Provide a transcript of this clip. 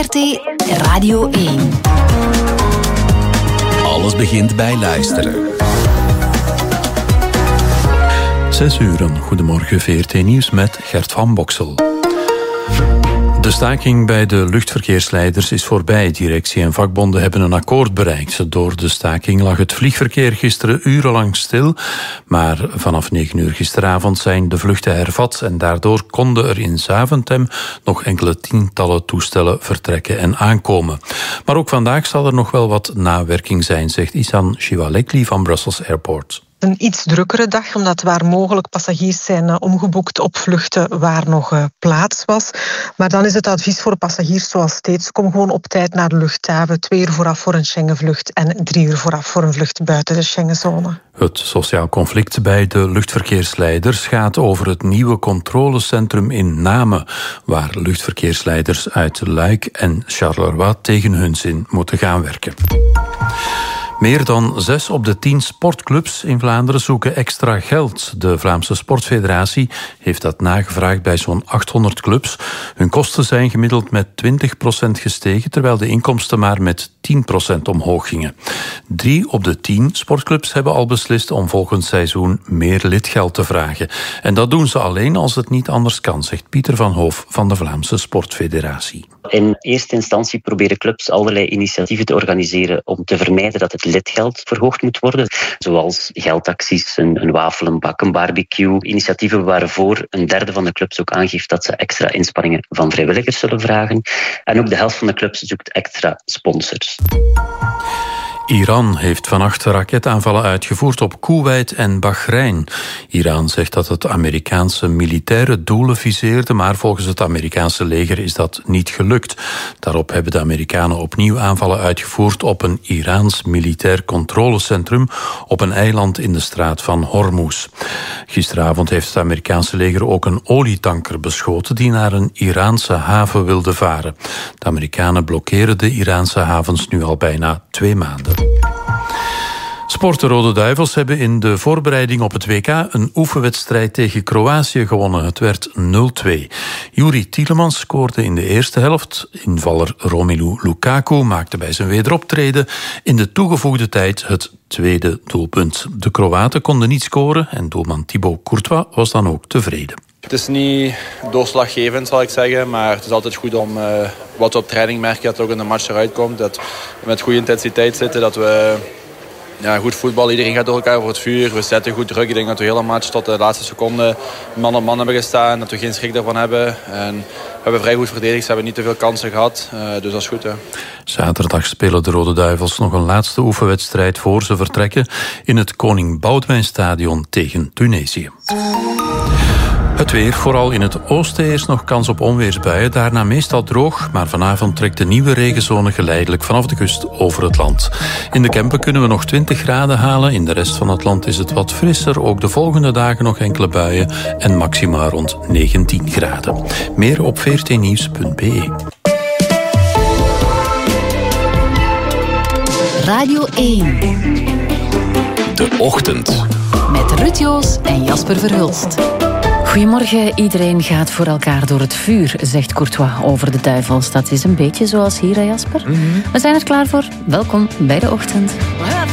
VRT Radio 1. Alles begint bij luisteren. 6 uur, goedemorgen VRT Nieuws met Gert van Boksel. De staking bij de luchtverkeersleiders is voorbij. Directie en vakbonden hebben een akkoord bereikt. Door de staking lag het vliegverkeer gisteren urenlang stil. Maar vanaf 9 uur gisteravond zijn de vluchten hervat. En daardoor konden er in Zaventem nog enkele tientallen toestellen vertrekken en aankomen. Maar ook vandaag zal er nog wel wat nawerking zijn, zegt Isan Shivalekli van Brussels Airport. Een iets drukkere dag, omdat waar mogelijk passagiers zijn omgeboekt op vluchten waar nog plaats was. Maar dan is het advies voor passagiers zoals steeds: kom gewoon op tijd naar de luchthaven. 2 uur vooraf voor een Schengenvlucht en 3 uur vooraf voor een vlucht buiten de Schengenzone. Het sociaal conflict bij de luchtverkeersleiders gaat over het nieuwe controlecentrum in Namen, waar luchtverkeersleiders uit Luik en Charleroi tegen hun zin moeten gaan werken. Meer dan 6 op de 10 sportclubs in Vlaanderen zoeken extra geld. De Vlaamse Sportfederatie heeft dat nagevraagd bij zo'n 800 clubs. Hun kosten zijn gemiddeld met 20% gestegen, terwijl de inkomsten maar met 10% omhoog gingen. 3 op de 10 sportclubs hebben al beslist om volgend seizoen meer lidgeld te vragen. En dat doen ze alleen als het niet anders kan, zegt Pieter van Hoof van de Vlaamse Sportfederatie. In eerste instantie proberen clubs allerlei initiatieven te organiseren om te vermijden dat het lidgeld verhoogd moet worden. Zoals geldacties, een wafelenbak, een barbecue. Initiatieven waarvoor een derde van de clubs ook aangeeft dat ze extra inspanningen van vrijwilligers zullen vragen. En ook de helft van de clubs zoekt extra sponsors. Iran heeft vannacht raketaanvallen uitgevoerd op Koeweit en Bahrein. Iran zegt dat het Amerikaanse militaire doelen viseerde, maar volgens het Amerikaanse leger is dat niet gelukt. Daarop hebben de Amerikanen opnieuw aanvallen uitgevoerd op een Iraans militair controlecentrum op een eiland in de straat van Hormuz. Gisteravond heeft het Amerikaanse leger ook een olietanker beschoten die naar een Iraanse haven wilde varen. De Amerikanen blokkeren de Iraanse havens nu al bijna 2 maanden. Sport de Rode Duivels hebben in de voorbereiding op het WK een oefenwedstrijd tegen Kroatië gewonnen. Het werd 0-2. Juri Tielemans scoorde in de eerste helft. Invaller Romelu Lukaku maakte bij zijn wederoptreden in de toegevoegde tijd het tweede doelpunt. De Kroaten konden niet scoren en doelman Thibaut Courtois was dan ook tevreden. Het is niet doorslaggevend, zal ik zeggen, maar het is altijd goed om wat we op training merken dat het ook in de match eruit komt. Dat we met goede intensiteit zitten, dat we goed voetbal, iedereen gaat door elkaar voor het vuur. We zetten goed druk. Ik denk dat we de hele match tot de laatste seconde man op man hebben gestaan, dat we geen schrik daarvan hebben. En we hebben vrij goed verdedigd, ze hebben niet te veel kansen gehad, dus dat is goed. Ja. Zaterdag spelen de Rode Duivels nog een laatste oefenwedstrijd voor ze vertrekken in het Koning Boudewijnstadion tegen Tunesië. Het weer, vooral in het oosten eerst nog kans op onweersbuien, daarna meestal droog, maar vanavond trekt de nieuwe regenzone geleidelijk vanaf de kust over het land. In de Kempen kunnen we nog 20 graden halen, in de rest van het land is het wat frisser, ook de volgende dagen nog enkele buien en maxima rond 19 graden. Meer op vrtnieuws.be. Radio 1. De Ochtend. Met Ruud Joos en Jasper Verhulst. Goedemorgen, iedereen gaat voor elkaar door het vuur, zegt Courtois over de Duivels. Dat is een beetje zoals hier, hè Jasper? We zijn er klaar voor. Welkom bij De Ochtend.